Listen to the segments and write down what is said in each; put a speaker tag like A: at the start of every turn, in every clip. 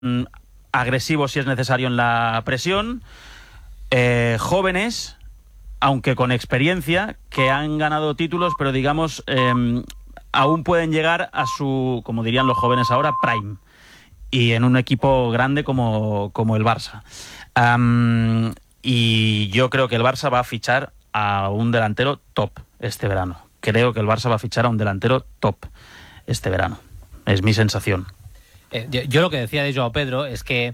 A: agresivos si es necesario en la presión, jóvenes, aunque con experiencia, que han ganado títulos, pero digamos, aún pueden llegar a su, como dirían los jóvenes ahora, prime, y en un equipo grande como el Barça. Y yo creo que el Barça va a fichar a un delantero top este verano. Creo que el Barça va a fichar a un delantero top este verano. Es mi sensación.
B: Yo lo que decía de Joao Pedro es que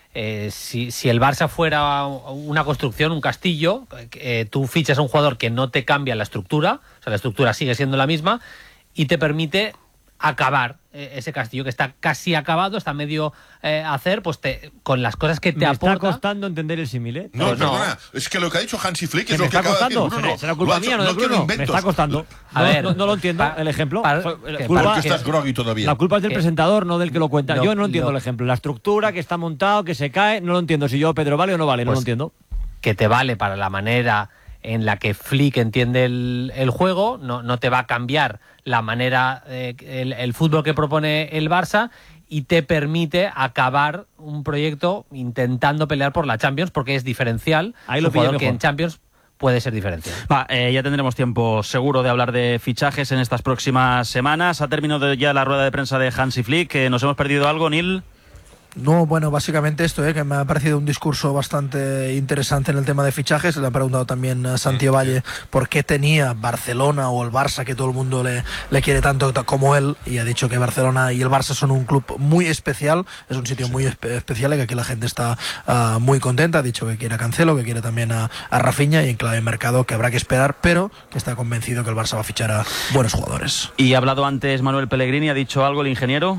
B: si el Barça fuera una construcción, un castillo, tú fichas a un jugador que no te cambia la estructura, o sea, la estructura sigue siendo la misma y te permite acabar ese castillo que está casi acabado, está medio hacer, pues con las cosas que te aporta.
C: Me está costando entender el símil, ¿eh?
D: No, perdona, es que lo que ha dicho Hansi Flick es lo que
C: acaba
D: de decir Bruno.
C: ¿Será culpa mía, no de Bruno? Me está costando.
B: A ver,
C: no lo entiendo, el ejemplo.
D: Porque estás groggy todavía.
C: La culpa es del presentador, no del que lo cuenta. Yo no entiendo el ejemplo. La estructura, que está montado, que se cae, no lo entiendo. Si yo, Pedro, ¿vale o no vale? No lo entiendo.
B: Que te vale para la manera en la que Flick entiende el juego, no te va a cambiar la manera, el fútbol que propone el Barça, y te permite acabar un proyecto intentando pelear por la Champions, porque es diferencial.
C: Ahí lo
B: jugador que en Champions puede ser diferencial.
A: Ya tendremos tiempo seguro de hablar de fichajes en estas próximas semanas. Ha terminado ya la rueda de prensa de Hansi Flick. ¿Nos hemos perdido algo, Neil?
E: No, bueno, básicamente esto, que me ha parecido un discurso bastante interesante en el tema de fichajes. Le ha preguntado también a Santi Valle por qué tenía Barcelona o el Barça, que todo el mundo le quiere tanto como él, y ha dicho que Barcelona y el Barça son un club muy especial, es un sitio muy especial y que aquí la gente está muy contenta. Ha dicho que quiere a Cancelo, que quiere también a Rafinha, y en clave de mercado que habrá que esperar, pero que está convencido que el Barça va a fichar a buenos jugadores.
A: Y ha hablado antes Manuel Pellegrini, ¿ha dicho algo el ingeniero?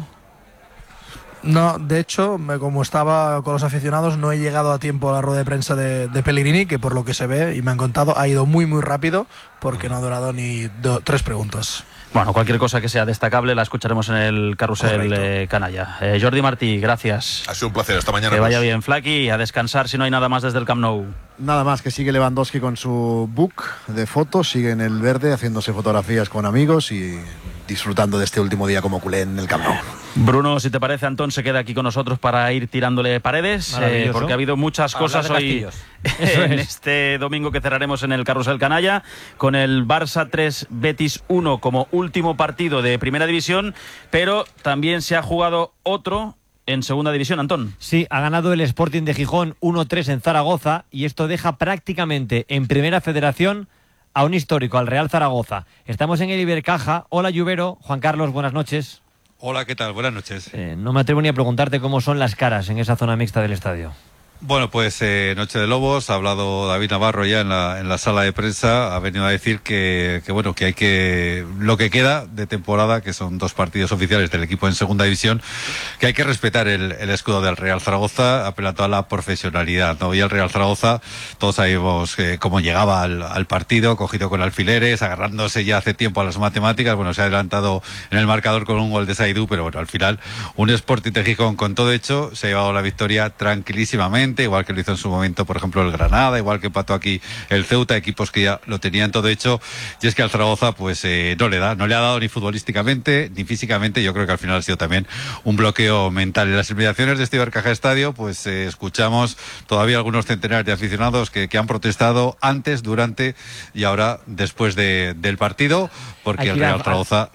E: No, de hecho, como estaba con los aficionados, no he llegado a tiempo a la rueda de prensa de Pellegrini, que por lo que se ve y me han contado ha ido muy rápido, porque no ha durado ni 3 preguntas.
A: Bueno, cualquier cosa que sea destacable la escucharemos en el carrusel canalla. Jordi Martí, gracias.
D: Ha sido un placer, hasta mañana.
A: Que vaya bien, Flaky, a descansar si no hay nada más desde el Camp Nou.
F: Nada más, que sigue Lewandowski con su book de fotos, sigue en el verde haciéndose fotografías con amigos y disfrutando de este último día como culé en el Camp Nou.
A: Bruno, si te parece, Antón se queda aquí con nosotros para ir tirándole paredes, porque ha habido muchas cosas hoy en este domingo que cerraremos en el Carrusel Canalla, con el Barça 3, Betis 1 como último partido de Primera División, pero también se ha jugado otro en Segunda División, Antón.
C: Sí, ha ganado el Sporting de Gijón 1-3 en Zaragoza, y esto deja prácticamente en Primera Federación a un histórico, al Real Zaragoza. Estamos en el Ibercaja. Hola, Lluvero. Juan Carlos, buenas noches.
G: Hola, ¿qué tal? Buenas noches.
C: No me atrevo ni a preguntarte cómo son las caras en esa zona mixta del estadio.
G: Bueno, pues Noche de Lobos, ha hablado David Navarro ya en la sala de prensa, ha venido a decir que bueno, que hay que, lo que queda de temporada, que son 2 partidos oficiales del equipo en Segunda División, que hay que respetar el escudo del Real Zaragoza, apelando a la profesionalidad, ¿no? Y el Real Zaragoza, todos sabemos cómo llegaba al partido, cogido con alfileres, agarrándose ya hace tiempo a las matemáticas. Bueno, se ha adelantado en el marcador con un gol de Saidú, pero bueno, al final un Sporting de Gijón con todo hecho se ha llevado la victoria tranquilísimamente, igual que lo hizo en su momento, por ejemplo, el Granada, igual que empató aquí el Ceuta, equipos que ya lo tenían todo hecho. Y es que al Zaragoza pues no le ha dado ni futbolísticamente ni físicamente. Yo creo que al final ha sido también un bloqueo mental. En las inmediaciones de este Ibercaja Estadio pues escuchamos todavía algunos centenares de aficionados que han protestado antes, durante y ahora después del partido, porque el Real Zaragoza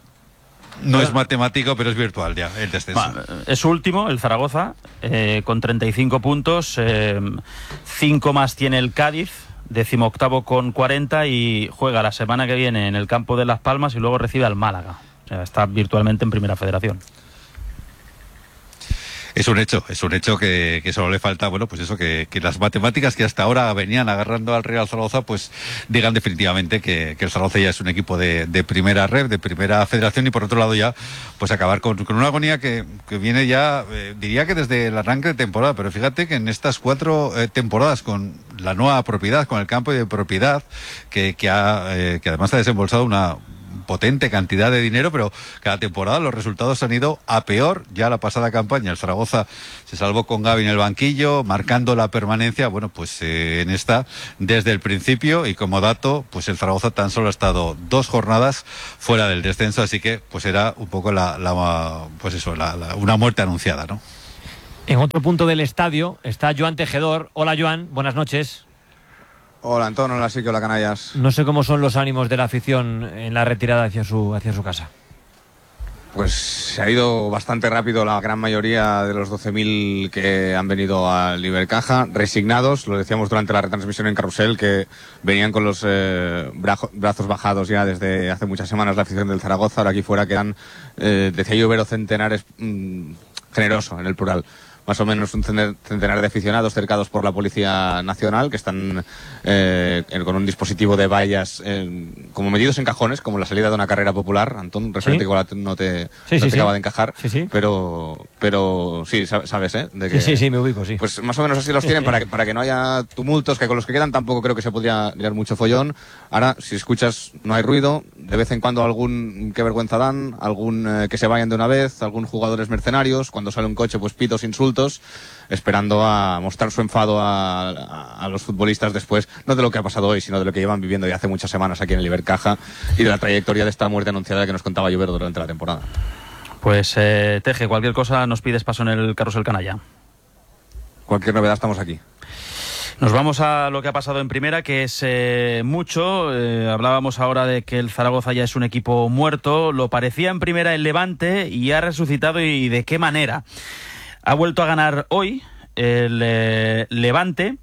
G: no es matemático, pero es virtual ya el descenso.
A: Es último el Zaragoza, con 35 puntos, 5 más tiene el Cádiz, 18º con 40, y juega la semana que viene en el campo de Las Palmas y luego recibe al Málaga. O sea, está virtualmente en Primera Federación.
G: Es un hecho que solo le falta, bueno, pues eso, que las matemáticas que hasta ahora venían agarrando al Real Zaragoza, pues digan definitivamente que el Zaragoza ya es un equipo de primera red, de Primera Federación, y por otro lado ya, pues acabar con una agonía que viene ya, diría que desde el arranque de temporada, pero fíjate que en estas 4 temporadas con la nueva propiedad, con el campo de propiedad, que además ha desembolsado una potente cantidad de dinero, pero cada temporada los resultados han ido a peor. Ya la pasada campaña el Zaragoza se salvó con Gavi en el banquillo, marcando la permanencia. Bueno, pues en esta, desde el principio, y como dato, pues el Zaragoza tan solo ha estado 2 jornadas fuera del descenso, así que pues era un poco una muerte anunciada, ¿no?
C: En otro punto del estadio está Joan Tejedor. Hola, Joan, buenas noches.
H: Hola, Antonio, hola, sí, hola, canallas.
C: No sé cómo son los ánimos de la afición en la retirada hacia su casa.
H: Pues se ha ido bastante rápido la gran mayoría de los 12.000 que han venido al Ibercaja, resignados, lo decíamos durante la retransmisión en Carrusel, que venían con los brazos bajados ya desde hace muchas semanas la afición del Zaragoza. Ahora aquí fuera quedan, decía Lluvero, centenares, generoso en el plural, más o menos un centenar de aficionados cercados por la Policía Nacional, que están con un dispositivo de vallas como metidos en cajones, como la salida de una carrera popular. Antón, referente, igual no te acaba de encajar, pero sí, sabes, de que,
C: sí, me ubico, sí.
H: Pues más o menos así los tienen para que no haya tumultos, que con los que quedan tampoco creo que se podría liar mucho follón. Ahora, si escuchas, no hay ruido, de vez en cuando algún qué vergüenza dan, algún que se vayan de una vez, algún jugadores mercenarios, cuando sale un coche pues pitos, insultos, esperando a mostrar su enfado a los futbolistas después, no de lo que ha pasado hoy, sino de lo que llevan viviendo ya hace muchas semanas aquí en el Ibercaja y de la trayectoria de esta muerte anunciada que nos contaba Lluvero durante la temporada.
A: Pues Teje, cualquier cosa nos pides paso en el Carrusel Canalla.
H: Cualquier novedad estamos aquí.
A: Nos vamos a lo que ha pasado en primera, que es mucho. Hablábamos ahora de que el Zaragoza ya es un equipo muerto. Lo parecía en primera el Levante y ha resucitado, y de qué manera. Ha vuelto a ganar hoy el Levante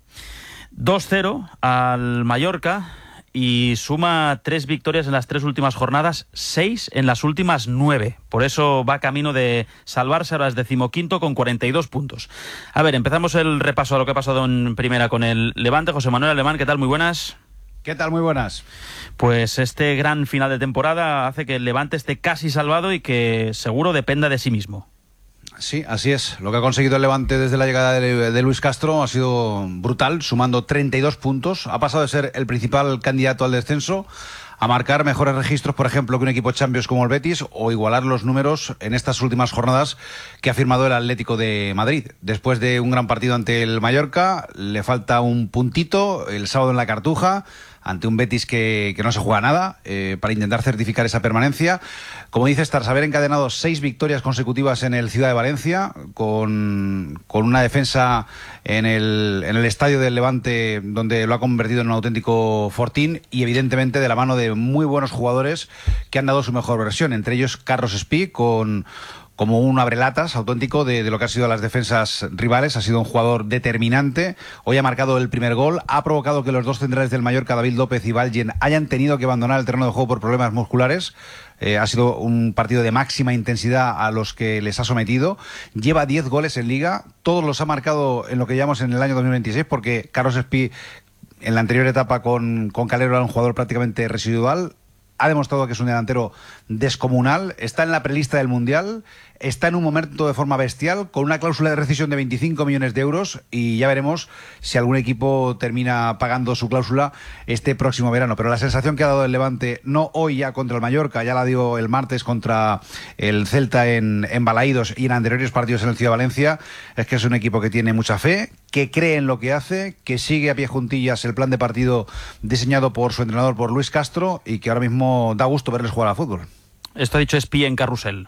A: 2-0 al Mallorca y suma 3 victorias en las 3 últimas jornadas, 6 en las últimas 9. Por eso va camino de salvarse, ahora es 15º con 42 puntos. A ver, empezamos el repaso a lo que ha pasado en primera con el Levante. José Manuel Alemán, ¿qué tal? Muy buenas.
I: ¿Qué tal? Muy buenas.
A: Pues este gran final de temporada hace que el Levante esté casi salvado y que seguro dependa de sí mismo.
I: Sí, así es. Lo que ha conseguido el Levante desde la llegada de Luis Castro ha sido brutal, sumando 32 puntos. Ha pasado de ser el principal candidato al descenso a marcar mejores registros, por ejemplo, que un equipo Champions como el Betis, o igualar los números en estas últimas jornadas que ha firmado el Atlético de Madrid. Después de un gran partido ante el Mallorca, le falta un puntito el sábado en la Cartuja, ante un Betis que no se juega nada, para intentar certificar esa permanencia. Como dices, tras haber encadenado 6 victorias consecutivas en el Ciudad de Valencia, con una defensa en el estadio del Levante, donde lo ha convertido en un auténtico fortín, y evidentemente de la mano de muy buenos jugadores que han dado su mejor versión, entre ellos Carlos Espí, como un abrelatas auténtico de lo que han sido las defensas rivales. Ha sido un jugador determinante. Hoy ha marcado el primer gol. Ha provocado que los 2 centrales del Mallorca, David López y Valgen, hayan tenido que abandonar el terreno de juego por problemas musculares. Ha sido un partido de máxima intensidad a los que les ha sometido. Lleva 10 goles en Liga. Todos los ha marcado en lo que llamamos en el año 2026, porque Carlos Espí, en la anterior etapa con Calero, era un jugador prácticamente residual. Ha demostrado que es un delantero descomunal, está en la prelista del Mundial, está en un momento de forma bestial, con una cláusula de rescisión de 25 millones de euros, y ya veremos si algún equipo termina pagando su cláusula este próximo verano. Pero la sensación que ha dado el Levante, no hoy ya contra el Mallorca, ya la dio el martes contra el Celta en Balaídos y en anteriores partidos en el Ciudad de Valencia, es que es un equipo que tiene mucha fe, que cree en lo que hace, que sigue a pie juntillas el plan de partido diseñado por su entrenador, por Luis Castro, y que ahora mismo da gusto verles jugar al fútbol.
A: Esto ha dicho Espí en Carrusel.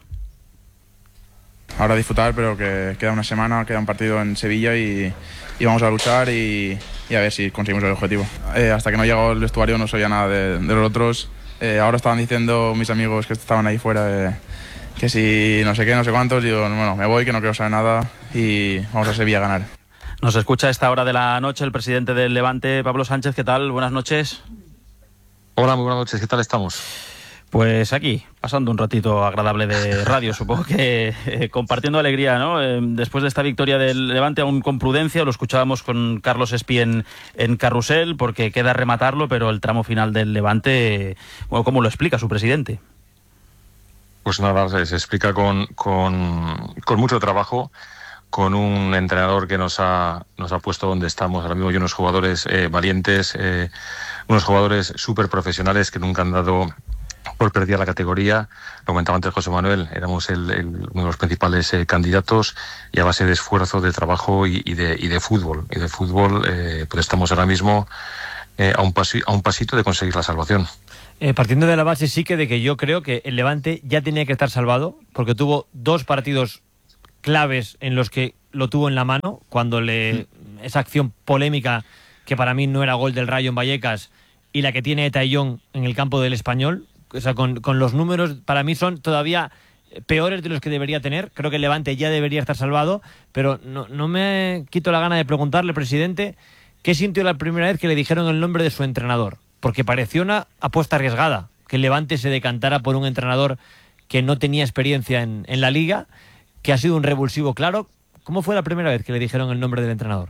J: Ahora disfrutar, pero que queda una semana, queda un partido en Sevilla y vamos a luchar y a ver si conseguimos el objetivo. Hasta que no llegó el vestuario no sabía nada de los otros. Ahora estaban diciendo mis amigos que estaban ahí fuera que si no sé qué, no sé cuántos. Digo, bueno, me voy, que no quiero saber nada y vamos a Sevilla a ganar.
A: Nos escucha a esta hora de la noche el presidente del Levante, Pablo Sánchez. ¿Qué tal? Buenas noches.
K: Hola, muy buenas noches. ¿Qué tal estamos?
A: Pues aquí, pasando un ratito agradable de radio, supongo que compartiendo alegría, ¿no? Después de esta victoria del Levante, aún con prudencia, lo escuchábamos con Carlos Espí en Carrusel, porque queda rematarlo, pero el tramo final del Levante, bueno, ¿cómo lo explica su presidente?
K: Pues nada, se explica con mucho trabajo, con un entrenador que nos ha puesto donde estamos ahora mismo, y unos jugadores valientes, unos jugadores súper profesionales que nunca han dado por perdida la categoría. Lo comentaba antes José Manuel, éramos uno de los principales candidatos, y a base de esfuerzo, de trabajo y de fútbol. Y de fútbol, pues estamos ahora mismo a un pasito de conseguir la salvación.
C: Partiendo de la base sí que de que yo creo que el Levante ya tenía que estar salvado, porque tuvo 2 partidos claves en los que lo tuvo en la mano, cuando esa acción polémica que para mí no era gol del Rayo en Vallecas, y la que tiene Taillon en el campo del Español. O sea, con los números para mí son todavía peores de los que debería tener. Creo que el Levante ya debería estar salvado, pero no me quito la gana de preguntarle, presidente, ¿qué sintió la primera vez que le dijeron el nombre de su entrenador? Porque pareció una apuesta arriesgada, que el Levante se decantara por un entrenador que no tenía experiencia en la Liga, que ha sido un revulsivo claro. ¿Cómo fue la primera vez que le dijeron el nombre del entrenador?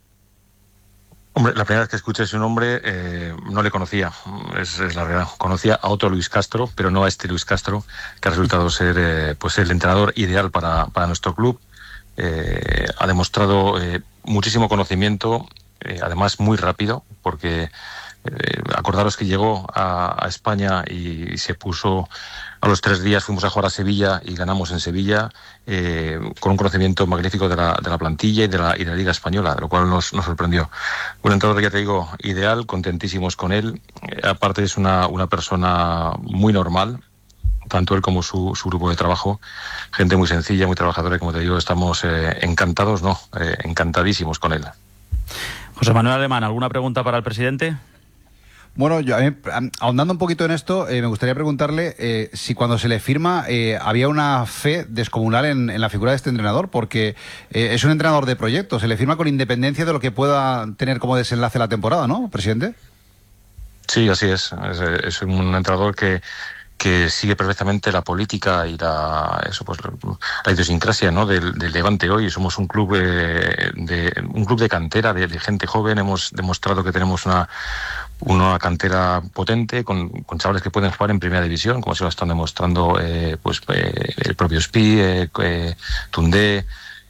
K: Hombre, la primera vez que escuché su nombre no le conocía, es la verdad. Conocía a otro Luis Castro, pero no a este Luis Castro, que ha resultado ser pues el entrenador ideal para nuestro club. Ha demostrado muchísimo conocimiento, además muy rápido, porque acordaros que llegó a España y se puso a los 3 días, fuimos a jugar a Sevilla y ganamos en Sevilla, con un conocimiento magnífico de la plantilla y de la Liga Española, lo cual nos sorprendió. Un entrenador, ya te digo, ideal, contentísimos con él. Aparte es una persona muy normal, tanto él como su grupo de trabajo, gente muy sencilla, muy trabajadora, y como te digo, estamos encantados, encantadísimos con él.
A: José Manuel Alemán, ¿alguna pregunta para el presidente?
I: Bueno, yo, ahondando un poquito en esto, me gustaría preguntarle si cuando se le firma había una fe descomunal en la figura de este entrenador, porque es un entrenador de proyecto, se le firma con independencia de lo que pueda tener como desenlace la temporada, ¿no, presidente?
K: Sí, así es. Es un entrenador que sigue perfectamente la política y la idiosincrasia, ¿no?, del Levante hoy. Somos un club de cantera, de gente joven. Hemos demostrado que tenemos una cantera potente con chavales que pueden jugar en primera división, como se lo están demostrando el propio Spi, Tundé,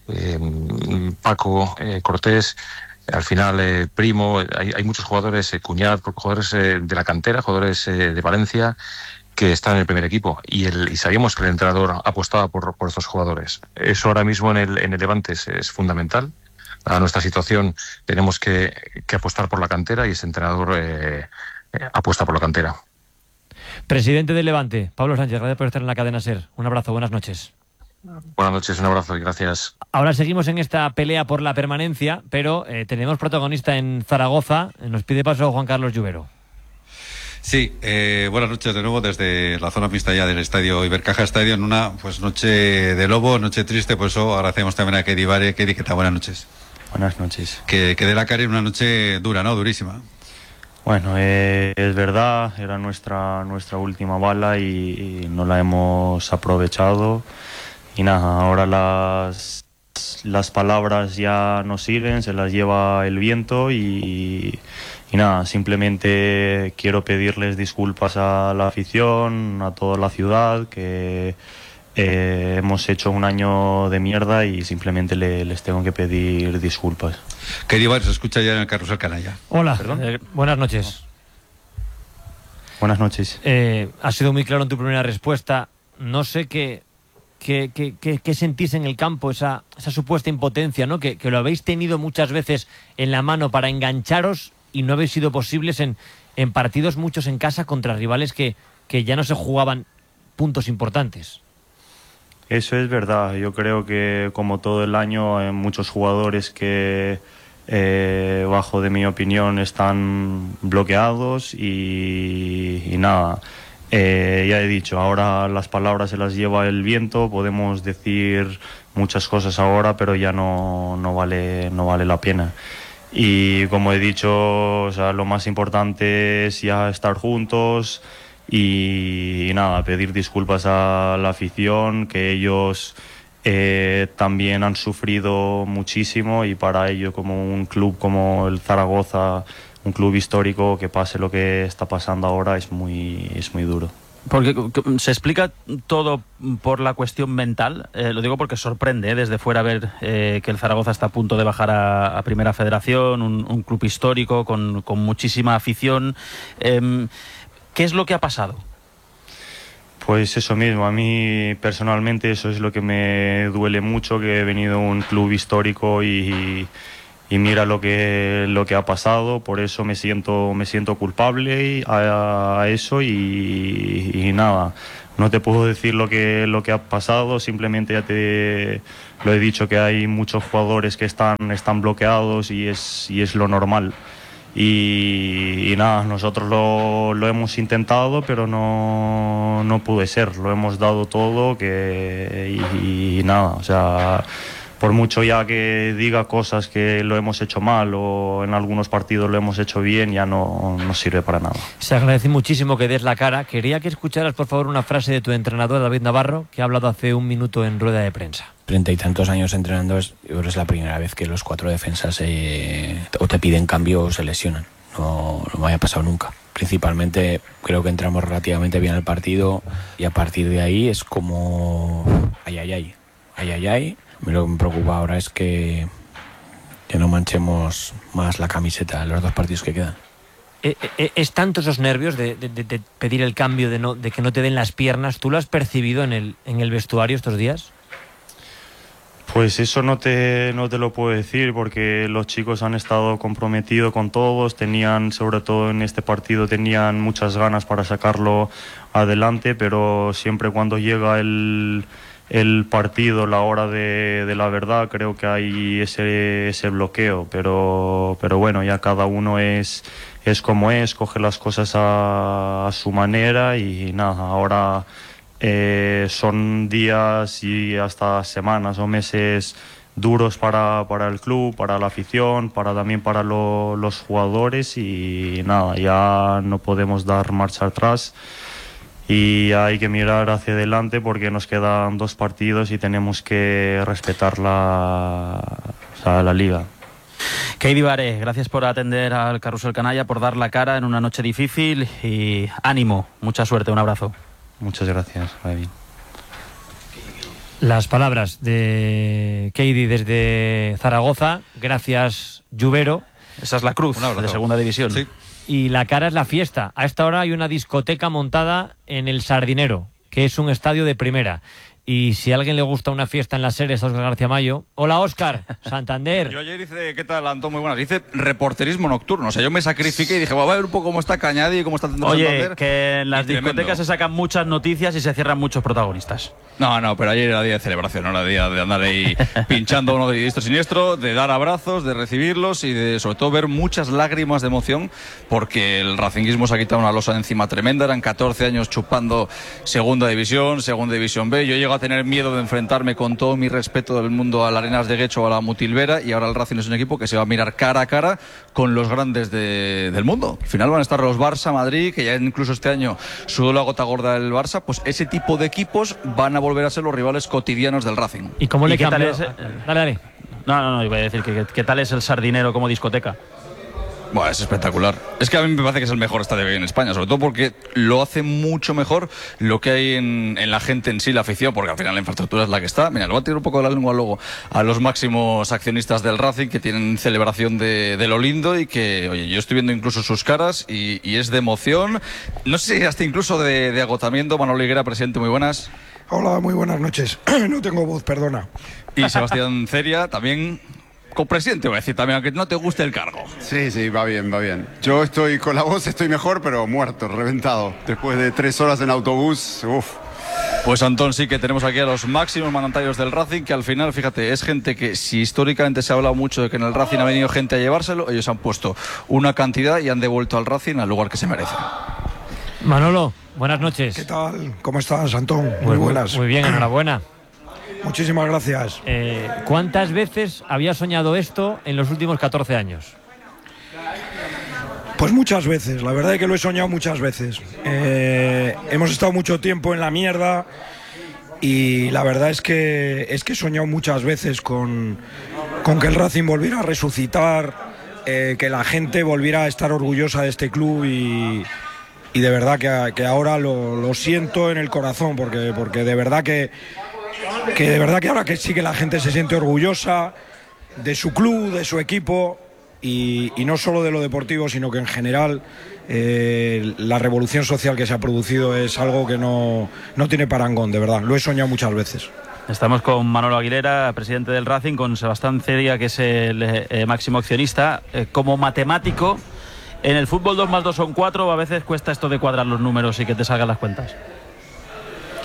K: Paco, Cortés. Al final, Primo, hay muchos jugadores, Cuñat, jugadores de la cantera, jugadores de Valencia, que están en el primer equipo, y sabíamos que el entrenador apostaba por estos jugadores. Eso ahora mismo en el Levante es fundamental. A nuestra situación tenemos que apostar por la cantera, y ese entrenador apuesta por la cantera.
C: Presidente del Levante, Pablo Sánchez, gracias por estar en la cadena SER. Un abrazo, buenas noches.
K: Buenas noches, un abrazo y gracias.
C: Ahora seguimos en esta pelea por la permanencia, pero tenemos protagonista en Zaragoza. Nos pide paso Juan Carlos Lluvero.
G: Sí, buenas noches de nuevo desde la zona mixta ya del estadio Ibercaja Estadio, en una noche de lobo, noche triste. Por eso agradecemos también a Kedi Bare. Kedi, ¿qué tal? Buenas noches.
L: Buenas noches.
G: Que de la cara en una noche dura, ¿no? Durísima.
L: Bueno, es verdad, era nuestra última bala y no la hemos aprovechado. Y nada, ahora las palabras ya no siguen, se las lleva el viento y nada, simplemente quiero pedirles disculpas a la afición, a toda la ciudad, que hemos hecho un año de mierda y simplemente les tengo que pedir disculpas.
G: Querido Bar, se escucha ya en el Carrusel Canalla.
C: Hola, buenas noches.
L: Buenas noches.
C: Has sido muy claro en tu primera respuesta. No sé qué sentís en el campo, esa supuesta impotencia, ¿no? Que lo habéis tenido muchas veces en la mano para engancharos y no habéis sido posibles en partidos, muchos en casa, contra rivales que ya no se jugaban puntos importantes.
L: Eso es verdad. Yo creo que, como todo el año, hay muchos jugadores que, bajo de mi opinión, están bloqueados y nada. Ya he dicho, ahora las palabras se las lleva el viento. Podemos decir muchas cosas ahora, pero ya no vale la pena. Y como he dicho, o sea, lo más importante es ya estar juntos y nada, pedir disculpas a la afición, que ellos también han sufrido muchísimo, y para ello, como un club como el Zaragoza, un club histórico, que pase lo que está pasando ahora es muy duro.
A: Porque se explica todo por la cuestión mental. Lo digo porque sorprende desde fuera ver que el Zaragoza está a punto de bajar a Primera Federación, un club histórico con muchísima afición. ¿Qué es lo que ha pasado?
L: Pues eso mismo, a mí personalmente eso es lo que me duele mucho, que he venido a un club histórico y mira lo que ha pasado. Por eso me siento culpable a eso y nada, No te puedo decir lo que ha pasado, simplemente ya te lo he dicho, que hay muchos jugadores que están bloqueados y es lo normal. Y nada, nosotros lo hemos intentado, pero no pude ser. Lo hemos dado todo y nada, o sea, por mucho ya que diga cosas que lo hemos hecho mal o en algunos partidos lo hemos hecho bien, ya no sirve para nada.
C: Se agradece muchísimo que des la cara. Quería que escucharas, por favor, una frase de tu entrenador, David Navarro, que ha hablado hace un minuto en rueda de prensa.
M: 30 y tantos años entrenando, yo creo que es la primera vez que los 4 defensas o te piden cambio o se lesionan. No me haya pasado nunca. Principalmente creo que entramos relativamente bien al partido y a partir de ahí es como ay. Lo que me preocupa ahora es que no manchemos más la camiseta en los 2 partidos que quedan.
C: ¿Es tanto esos nervios de pedir el cambio, de que no te den las piernas? ¿Tú lo has percibido en el vestuario estos días?
L: Pues eso no te lo puedo decir, porque los chicos han estado comprometidos con todos, sobre todo en este partido, tenían muchas ganas para sacarlo adelante, pero siempre cuando llega el partido, la hora de la verdad, creo que hay ese bloqueo, pero bueno, ya cada uno es como es, coge las cosas a su manera y nada, ahora son días y hasta semanas o meses duros para el club, para la afición, también para los jugadores y nada, ya no podemos dar marcha atrás. Y hay que mirar hacia adelante porque nos quedan 2 partidos y tenemos que respetar la liga.
A: Keidi Vare, gracias por atender al Carrusel Canalla, por dar la cara en una noche difícil y ánimo, mucha suerte, un abrazo.
L: Muchas gracias, David.
C: Las palabras de Keidi desde Zaragoza. Gracias, Lluvero.
A: Esa es la cruz de segunda división.
C: Sí. Y la cara es la fiesta. A esta hora hay una discoteca montada en el Sardinero, que es un estadio de primera. Y si a alguien le gusta una fiesta en las series, Óscar García Mayo. Hola, Óscar, Santander.
N: Yo ayer hice, ¿qué tal, Antón? Muy buenas. Hice reporterismo nocturno. O sea, yo me sacrifiqué y dije, va a ver un poco cómo está Cañadi y cómo está
A: Oye, Santander. Que en las discotecas se sacan muchas noticias y se cierran muchos protagonistas.
N: No, pero ayer era día de celebración, no era día de andar ahí pinchando uno de diestro siniestro, de dar abrazos, de recibirlos y de, sobre todo, ver muchas lágrimas de emoción, porque el racinguismo se ha quitado una losa de encima tremenda. Eran 14 años chupando segunda división B. Yo llego a tener miedo de enfrentarme, con todo mi respeto del mundo, al Arenas de Guecho o a la Mutilvera, y ahora el Racing es un equipo que se va a mirar cara a cara con los grandes del mundo. Al final van a estar los Barça, Madrid, que ya incluso este año sudó la gota gorda del Barça. Pues ese tipo de equipos van a volver a ser los rivales cotidianos del Racing.
C: ¿Y cómo le cambia?
A: Dale. No, iba a decir que qué tal es el Sardinero como discoteca.
N: Bueno, es espectacular. Es que a mí me parece que es el mejor estadio que hay en España, sobre todo porque lo hace mucho mejor lo que hay en la gente en sí, la afición, porque al final la infraestructura es la que está. Mira, le voy a tirar un poco de la lengua luego a los máximos accionistas del Racing, que tienen celebración de lo lindo y que, oye, yo estoy viendo incluso sus caras y es de emoción. No sé si hasta incluso de agotamiento. Manolo Higuera, presidente, muy buenas.
O: Hola, muy buenas noches. No tengo voz, perdona.
N: Y Sebastián Ceria, también copresidente, voy a decir también, aunque no te guste el cargo.
P: Sí, va bien. Yo estoy con la voz, estoy mejor, pero muerto, reventado. Después de 3 horas en autobús,
N: Pues Antón, sí que tenemos aquí a los máximos mandatarios del Racing, que al final, fíjate, es gente que, si históricamente se ha hablado mucho de que en el Racing ha venido gente a llevárselo, ellos han puesto una cantidad y han devuelto al Racing al lugar que se merece.
C: Manolo, buenas noches.
O: ¿Qué tal? ¿Cómo estás, Antón? Muy buenas.
C: Muy bien, enhorabuena.
O: Muchísimas gracias.
C: ¿Cuántas veces habías soñado esto en los últimos 14 años?
O: Pues muchas veces, la verdad es que lo he soñado muchas veces. Hemos estado mucho tiempo en la mierda y la verdad es que he soñado muchas veces con que el Racing volviera a resucitar, que la gente volviera a estar orgullosa de este club y de verdad que ahora lo siento en el corazón, porque de verdad que ahora que sí que la gente se siente orgullosa de su club, de su equipo y no solo de lo deportivo, sino que en general la revolución social que se ha producido es algo que no tiene parangón, de verdad, lo he soñado muchas veces.
A: Estamos con Manolo Aguilera, presidente del Racing, con Sebastián Ceria, que es el máximo accionista. Como matemático, en el fútbol 2 más 2 son 4, a veces cuesta esto de cuadrar los números y que te salgan las cuentas.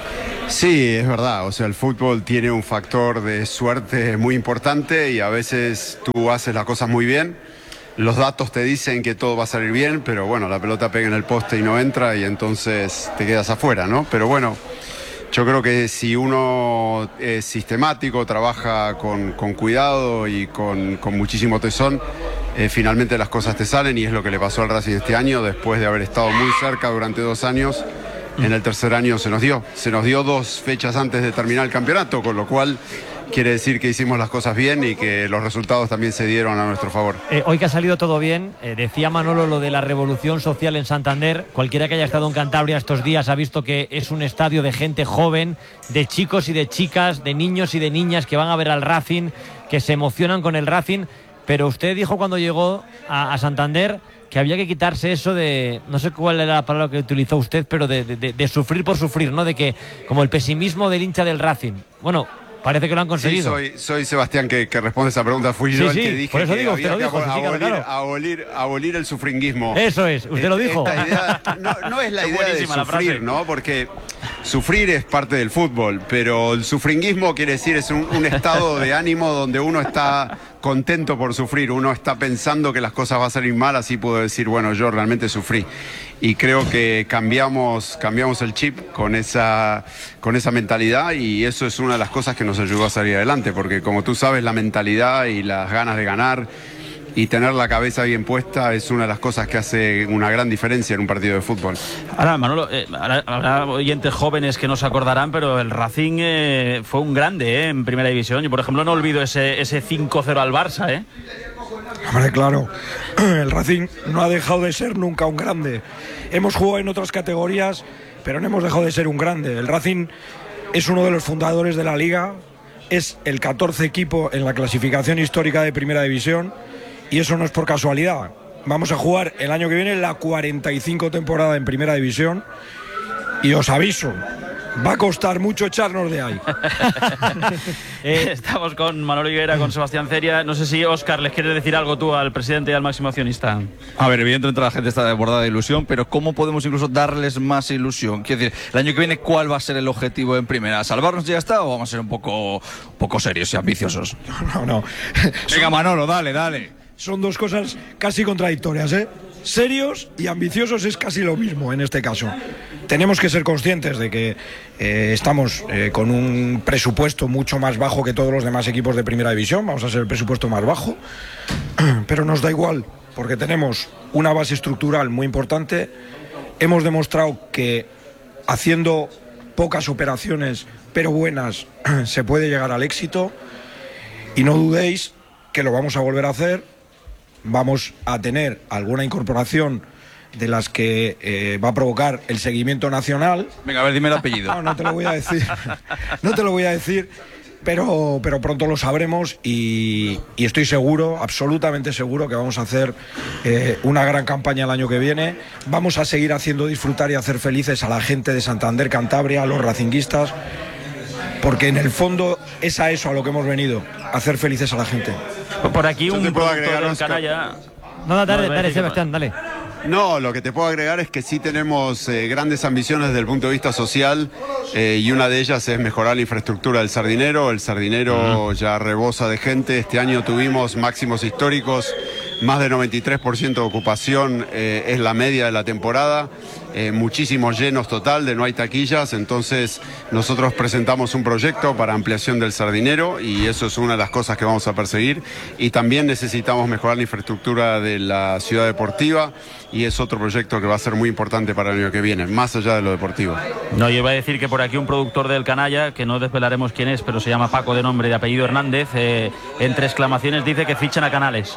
P: Sí, es verdad. O sea, el fútbol tiene un factor de suerte muy importante y a veces tú haces las cosas muy bien. Los datos te dicen que todo va a salir bien, pero bueno, la pelota pega en el poste y no entra y entonces te quedas afuera, ¿no? Pero bueno, yo creo que si uno es sistemático, trabaja con cuidado y con muchísimo tesón, finalmente las cosas te salen y es lo que le pasó al Racing este año, después de haber estado muy cerca durante 2 años. En el tercer año se nos dio 2 fechas antes de terminar el campeonato, con lo cual quiere decir que hicimos las cosas bien y que los resultados también se dieron a nuestro favor.
C: Hoy que ha salido todo bien, decía Manolo lo de la revolución social en Santander. Cualquiera que haya estado en Cantabria estos días ha visto que es un estadio de gente joven, de chicos y de chicas, de niños y de niñas que van a ver al Racing, que se emocionan con el Racing. Pero usted dijo cuando llegó a Santander que había que quitarse eso de, no sé cuál era la palabra que utilizó usted, pero de sufrir por sufrir, ¿no? De que, como el pesimismo del hincha del Racing. Bueno, parece que lo han conseguido.
P: Sí, soy Sebastián que responde esa pregunta. Fui yo el que dije
C: por eso
P: que
C: digo,
P: había
C: usted lo
P: que
C: dijo,
P: abolir el sufringuismo.
C: Eso es, usted lo dijo.
P: Esta idea, no es la idea de sufrir, ¿no? Porque sufrir es parte del fútbol, pero el sufringuismo quiere decir es un estado de ánimo donde uno está contento por sufrir, uno está pensando que las cosas van a salir mal, así puedo decir, bueno, yo realmente sufrí. Y creo que cambiamos el chip con esa mentalidad y eso es una de las cosas que nos ayudó a salir adelante, porque como tú sabes, la mentalidad y las ganas de ganar y tener la cabeza bien puesta es una de las cosas que hace una gran diferencia en un partido de fútbol.
A: Ahora, Manolo, habrá oyentes jóvenes que no se acordarán, pero el Racing fue un grande en Primera División. Yo, por ejemplo, no olvido ese 5-0 al Barça,
O: Hombre, claro, el Racing no ha dejado de ser nunca un grande. Hemos jugado en otras categorías, pero no hemos dejado de ser un grande. El Racing es uno de los fundadores de la Liga, es el 14 equipo en la clasificación histórica de Primera División. Y eso no es por casualidad. Vamos a jugar el año que viene la 45 temporada en Primera División. Y os aviso, va a costar mucho echarnos de ahí.
A: Estamos con Manolo Higuera, con Sebastián Ceria. No sé si, Óscar, ¿les quieres decir algo tú al presidente y al máximo accionista?
N: A ver, evidentemente la gente está desbordada de ilusión, pero ¿cómo podemos incluso darles más ilusión? Quiero decir, el año que viene, ¿cuál va a ser el objetivo en Primera? ¿Salvarnos y ya está o vamos a ser un poco serios y ambiciosos?
O: No.
N: Venga, Manolo, dale.
O: Son dos cosas casi contradictorias, Serios y ambiciosos es casi lo mismo en este caso. Tenemos que ser conscientes de que estamos con un presupuesto mucho más bajo que todos los demás equipos de Primera División. Vamos a ser el presupuesto más bajo, pero nos da igual porque tenemos una base estructural muy importante. Hemos demostrado que haciendo pocas operaciones pero buenas se puede llegar al éxito y no dudéis que lo vamos a volver a hacer. Vamos a tener alguna incorporación de las que va a provocar el seguimiento nacional.
N: Venga, a ver, dime el apellido.
O: No te lo voy a decir. No te lo voy a decir, pero pronto lo sabremos y estoy seguro, absolutamente seguro, que vamos a hacer una gran campaña el año que viene. Vamos a seguir haciendo disfrutar y hacer felices a la gente de Santander, Cantabria, a los racinguistas, porque en el fondo es a eso a lo que hemos venido, a hacer felices a la gente.
A: Por aquí un
P: productor
A: en canalla.
C: Dale, Sebastián, dale.
P: No, lo que te puedo agregar es que sí tenemos grandes ambiciones desde el punto de vista social y una de ellas es mejorar la infraestructura del Sardinero. El Sardinero ya rebosa de gente. Este año tuvimos máximos históricos, más de 93% de ocupación es la media de la temporada. Muchísimos llenos total, de no hay taquillas, entonces nosotros presentamos un proyecto para ampliación del Sardinero y eso es una de las cosas que vamos a perseguir y también necesitamos mejorar la infraestructura de la ciudad deportiva y es otro proyecto que va a ser muy importante para el año que viene, más allá de lo deportivo.
A: No, yo iba a decir que por aquí un productor del canalla, que no desvelaremos quién es, pero se llama Paco de nombre y de apellido Hernández, entre exclamaciones dice que fichan a Canales.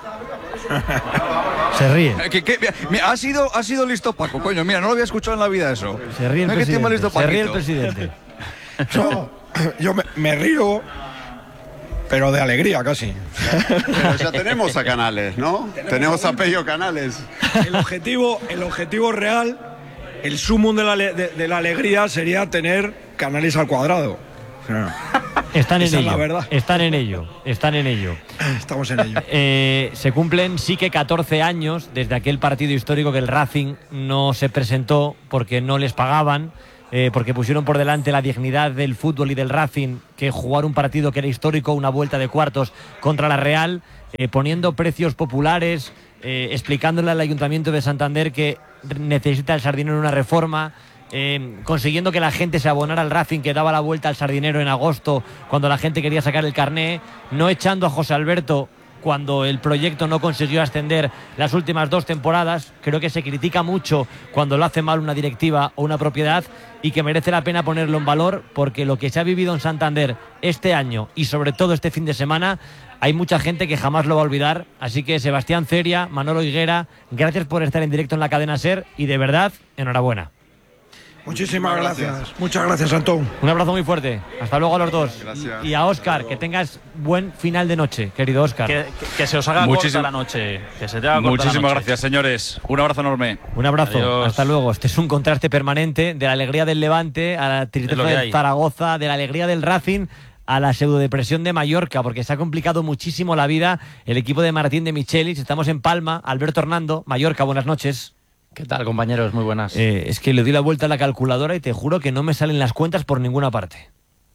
C: Se ríe.
N: Ha sido listo Paco, coño, mira, no lo había escuchado en la vida eso.
C: Se ríe el presidente.
O: No, yo me río, pero de alegría casi.
P: Pero ya tenemos a Canales, ¿no? Tenemos a Pello Canales.
O: El objetivo real, el sumum de la alegría sería tener Canales al cuadrado.
C: Están en ello. Están en ello.
O: Estamos en ello.
C: Se cumplen sí que 14 años desde aquel partido histórico que el Racing no se presentó porque no les pagaban porque pusieron por delante la dignidad del fútbol y del Racing, que jugar un partido que era histórico, una vuelta de cuartos contra la Real, poniendo precios populares, explicándole al Ayuntamiento de Santander que necesita el Sardinero una reforma, consiguiendo que la gente se abonara al Racing, que daba la vuelta al Sardinero en agosto cuando la gente quería sacar el carné, no echando a José Alberto cuando el proyecto no consiguió ascender las últimas 2 temporadas. Creo que se critica mucho cuando lo hace mal una directiva o una propiedad, y que merece la pena ponerlo en valor, porque lo que se ha vivido en Santander este año y sobre todo este fin de semana, hay mucha gente que jamás lo va a olvidar. Así que Sebastián Ceria, Manolo Higuera, gracias por estar en directo en la cadena SER, y de verdad, enhorabuena.
O: Muchísimas gracias. Muchas gracias, Antón.
C: Un abrazo muy fuerte. Hasta luego a los dos.
P: Gracias.
C: Y a Óscar, que tengas buen final de noche, querido Óscar.
A: Que se os haga corta la noche. Que se te haga corta
N: Muchísimas
A: la noche.
N: gracias, señores. Un abrazo enorme.
C: Un abrazo.
A: Adiós.
C: Hasta luego. Este es un contraste permanente de la alegría del Levante a la tristeza del Zaragoza, de la alegría del Racing a la pseudodepresión de Mallorca, porque se ha complicado muchísimo la vida el equipo de Martín de Michelis. Estamos en Palma. Alberto Hernando, Mallorca, buenas noches.
B: ¿Qué tal, compañeros? Muy buenas.
C: Es que le doy la vuelta a la calculadora y te juro que no me salen las cuentas por ninguna parte.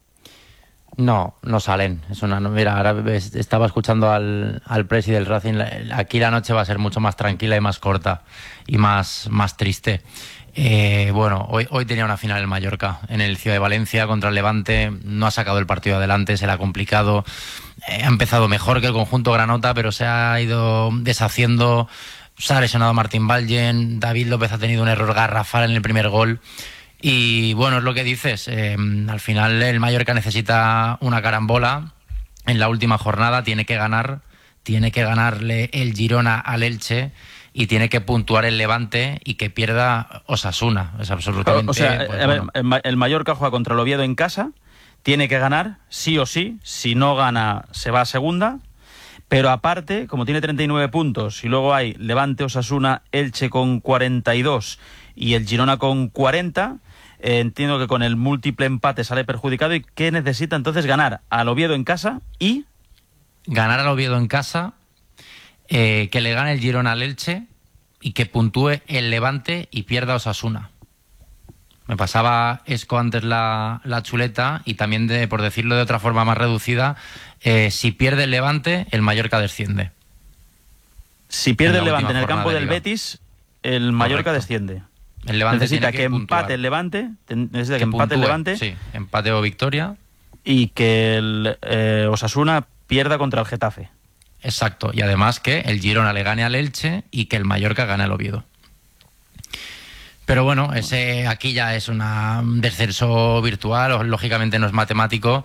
B: No salen. Mira, ahora estaba escuchando al presi del Racing. Aquí la noche va a ser mucho más tranquila y más corta y más triste. Bueno, hoy tenía una final en Mallorca, en el Ciudad de Valencia contra el Levante. No ha sacado el partido adelante, se le ha complicado. Ha empezado mejor que el conjunto granota, pero se ha ido deshaciendo. Se ha lesionado Martín Valgen, David López ha tenido un error garrafal en el primer gol. Y bueno, es lo que dices, al final el Mallorca necesita una carambola en la última jornada, tiene que ganarle el Girona al Elche y tiene que puntuar el Levante y que pierda Osasuna. Es absolutamente...
A: O sea, el Mallorca juega contra el Oviedo en casa, tiene que ganar sí o sí, si no gana se va a segunda. Pero aparte, como tiene 39 puntos y luego hay Levante, Osasuna, Elche con 42 y el Girona con 40, entiendo que con el múltiple empate sale perjudicado. ¿Y qué necesita entonces? Ganar al Oviedo en casa y...
B: Ganar al Oviedo en casa, que le gane el Girona al Elche y que puntúe el Levante y pierda Osasuna. Me pasaba Esco antes la chuleta y también, por decirlo de otra forma más reducida, si pierde el Levante, el Mallorca desciende.
A: Si pierde el Levante en el campo del Betis, el Mallorca desciende.
B: El Levante
A: necesita que empate el Levante,
B: sí, empate o victoria.
A: Y que el Osasuna pierda contra el Getafe.
B: Exacto, y además que el Girona le gane al Elche y que el Mallorca gane al Oviedo. Pero bueno, aquí ya es un descenso virtual, lógicamente no es matemático.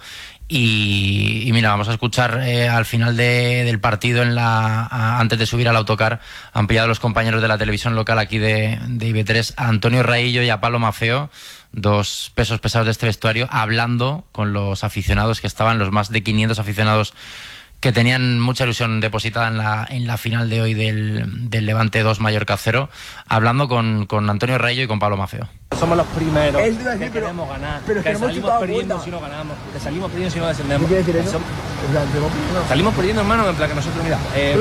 B: Y mira, vamos a escuchar al final del partido, antes de subir al autocar, han pillado los compañeros de la televisión local aquí de IB3 a Antonio Raillo y a Pablo Mafeo, 2 pesos pesados de este vestuario, hablando con los aficionados que estaban, los más de 500 aficionados que tenían mucha ilusión depositada en la final de hoy del Levante 2 Mallorca 0, hablando con Antonio Raillo y con Pablo Mafeo.
Q: Somos los primeros que queremos ganar, pero que salimos perdiendo si no ganamos, que salimos perdiendo si no descendemos. ¿Qué quiere decir eso? Salimos perdiendo, hermano, en plan que nosotros, mira,